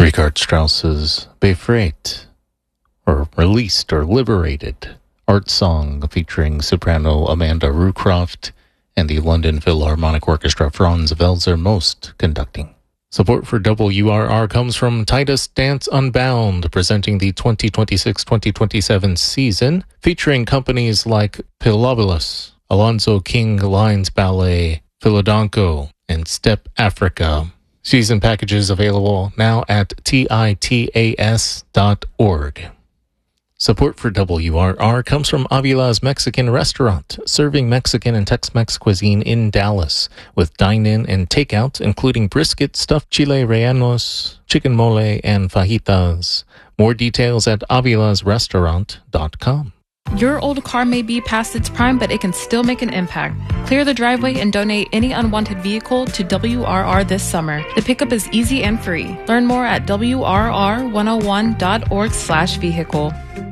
Richard Strauss's Befreit, or Released or Liberated, art song featuring soprano Amanda Rucroft and the London Philharmonic Orchestra Franz Welser Most conducting. Support for WRR comes from Titus Dance Unbound, presenting the 2026-2027 season, featuring companies like Pilobulus, Alonzo King Lines Ballet, Philodonko, and Step Africa. Season packages available now at titas.org. Support for WRR comes from Avila's Mexican Restaurant, serving Mexican and Tex-Mex cuisine in Dallas, with dine-in and takeout, including brisket, stuffed chile rellenos, chicken mole, and fajitas. More details at avilasrestaurant.com. Your old car may be past its prime, but it can still make an impact. Clear the driveway and donate any unwanted vehicle to WRR this summer. The pickup is easy and free. Learn more at WRR101.org/vehicle.